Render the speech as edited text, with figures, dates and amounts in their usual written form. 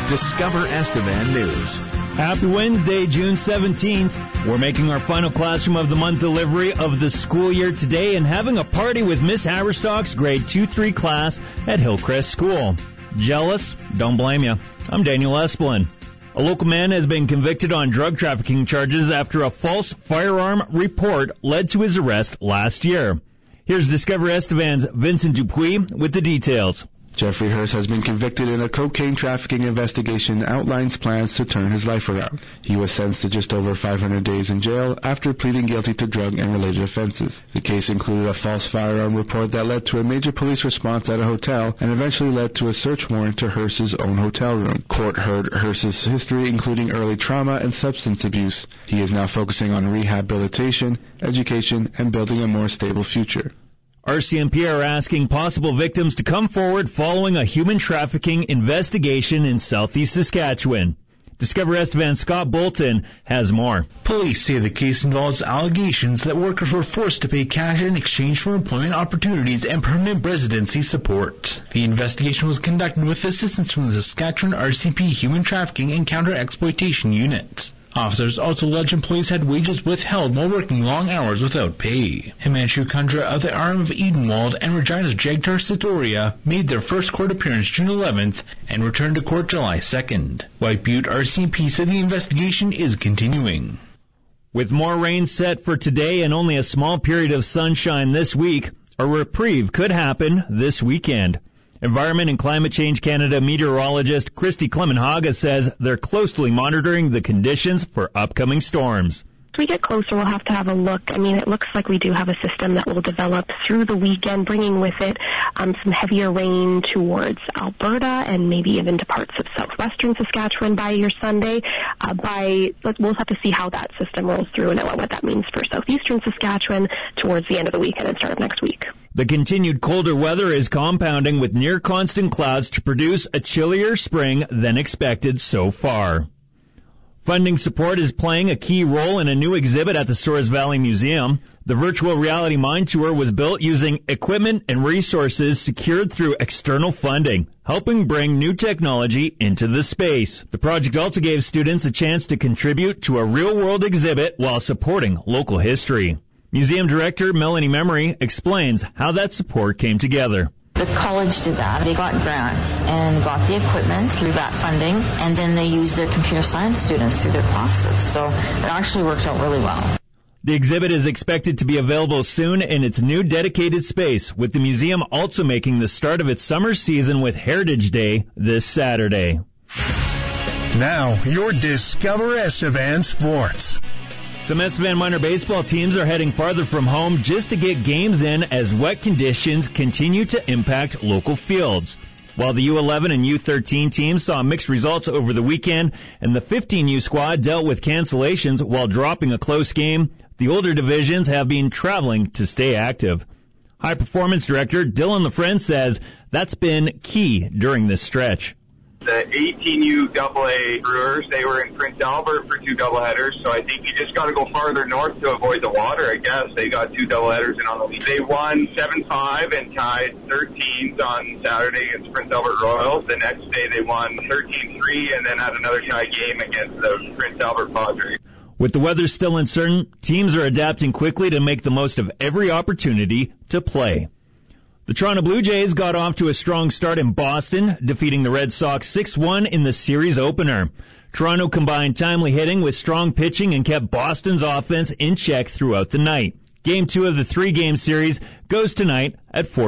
Discover Estevan News. Happy Wednesday, June 17th. We're making our final Classroom of the Month delivery of the school year today and having a party with Miss Haverstock's grade 2-3 class at Hillcrest School. Jealous? Don't blame you. I'm Daniel Esplin. A local man has been convicted on drug trafficking charges after a false firearm report led to his arrest last year. Here's Discover Estevan's Vincent Dupuis with the details. Jeffrey Hurst has been convicted in a cocaine trafficking investigation that outlines plans to turn his life around. He was sentenced to just over 500 days in jail after pleading guilty to drug and related offenses. The case included a false firearm report that led to a major police response at a hotel and eventually led to a search warrant to Hurst's own hotel room. Court heard Hurst's history, including early trauma and substance abuse. He is now focusing on rehabilitation, education, and building a more stable future. RCMP are asking possible victims to come forward following a human trafficking investigation in southeast Saskatchewan. Discover Estevan's Scott Bolton has more. Police say the case involves allegations that workers were forced to pay cash in exchange for employment opportunities and permanent residency support. The investigation was conducted with assistance from the Saskatchewan RCMP Human Trafficking and Counter-Exploitation Unit. Officers also allege employees had wages withheld while working long hours without pay. Himanshu Kundra of the arm of Edenwald and Regina's Jagtar Satoria made their first court appearance June 11th and returned to court July 2nd. White Butte RCMP said the investigation is continuing. With more rain set for today and only a small period of sunshine this week, a reprieve could happen this weekend. Environment and Climate Change Canada meteorologist Christy Clemenhaga says they're closely monitoring the conditions for upcoming storms. As we get closer, we'll have to have a look. It looks like we do have a system that will develop through the weekend, bringing with it some heavier rain towards Alberta and maybe even to parts of southwestern Saskatchewan by your Sunday. We'll have to see how that system rolls through and what that means for southeastern Saskatchewan towards the end of the weekend and start of next week. The continued colder weather is compounding with near constant clouds to produce a chillier spring than expected so far. Funding support is playing a key role in a new exhibit at the Stores Valley Museum. The virtual reality mind tour was built using equipment and resources secured through external funding, helping bring new technology into the space. The project also gave students a chance to contribute to a real-world exhibit while supporting local history. Museum Director Melanie Memory explains how that support came together. The college did that. They got grants and got the equipment through that funding, and then they used their computer science students through their classes. So it actually worked out really well. The exhibit is expected to be available soon in its new dedicated space, with the museum also making the start of its summer season with Heritage Day this Saturday. Now, your Discover Estevan Sports. Some Estevan minor baseball teams are heading farther from home just to get games in as wet conditions continue to impact local fields. While the U11 and U13 teams saw mixed results over the weekend and the 15U squad dealt with cancellations while dropping a close game, the older divisions have been traveling to stay active. High Performance Director Dylan LaFrenne says that's been key during this stretch. The 18U AA Brewers, they were in Prince Albert for 2 doubleheaders, so I think you just got to go farther north to avoid the water, I guess. They got 2 doubleheaders in on the league. They won 7-5 and tied 13s on Saturday against Prince Albert Royals. The next day they won 13-3 and then had another tie game against the Prince Albert Padres. With the weather still uncertain, teams are adapting quickly to make the most of every opportunity to play. The Toronto Blue Jays got off to a strong start in Boston, defeating the Red Sox 6-1 in the series opener. Toronto combined timely hitting with strong pitching and kept Boston's offense in check throughout the night. Game 2 of the 3-game series goes tonight at 4.